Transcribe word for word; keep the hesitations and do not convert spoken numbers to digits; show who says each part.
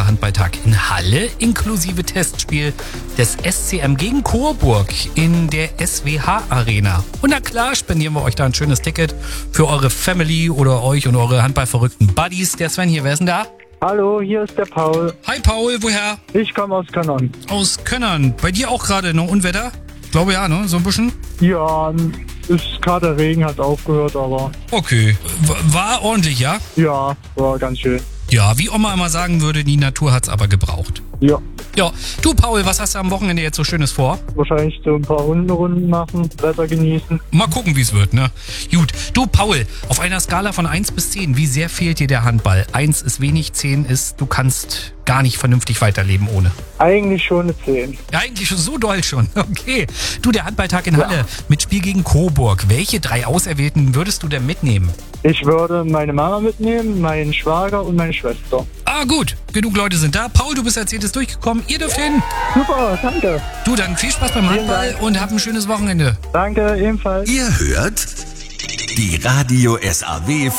Speaker 1: Handballtag in Halle inklusive Testspiel des S C M gegen Coburg in der S W H Arena. Und na klar spendieren wir euch da ein schönes Ticket für eure Family oder euch und eure handballverrückten Buddies. Der Sven hier, wer ist denn da?
Speaker 2: Hallo, hier ist der Paul.
Speaker 1: Hi Paul, woher?
Speaker 2: Ich komme aus Könnern.
Speaker 1: Aus Könnern. Bei dir auch gerade noch Unwetter? Ich glaube ja, ne? So ein bisschen?
Speaker 2: Ja, ist gerade der Regen hat aufgehört, aber...
Speaker 1: Okay. W- war ordentlich, ja?
Speaker 2: Ja, war ganz schön.
Speaker 1: Ja, wie Oma immer sagen würde, die Natur hat's aber gebraucht.
Speaker 2: Ja,
Speaker 1: Ja, du Paul, was hast du am Wochenende jetzt so Schönes vor?
Speaker 2: wahrscheinlich so ein paar Hunderunden machen, Wetter genießen.
Speaker 1: Mal gucken, wie es wird, ne? Gut, du Paul, auf einer Skala von eins bis zehn, wie sehr fehlt dir der Handball? eins ist wenig, zehn ist, du kannst gar nicht vernünftig weiterleben ohne.
Speaker 2: Eigentlich schon eine zehn.
Speaker 1: Ja, eigentlich schon so doll schon. Okay. Du, der Handballtag in Halle mit Spiel gegen Coburg. Welche drei Auserwählten würdest du denn mitnehmen?
Speaker 2: Ich würde meine Mama mitnehmen, meinen Schwager und meine Schwester.
Speaker 1: Ah, gut. Genug Leute sind da. Paul, du bist als Zehntes durchgekommen. Ihr dürft hin.
Speaker 2: Super, danke.
Speaker 1: Du, dann viel Spaß beim Handball und hab ein schönes Wochenende.
Speaker 2: Danke, ebenfalls.
Speaker 3: Ihr hört die Radio S A W